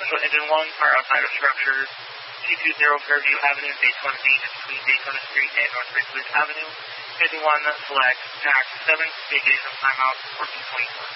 Central Engine 1, fire outside of structures 220 Fairview Avenue, Daytona Beach, between Daytona Street and North Ridgewood Avenue. Engine 1, select TAC 7, vacation timeout 1424.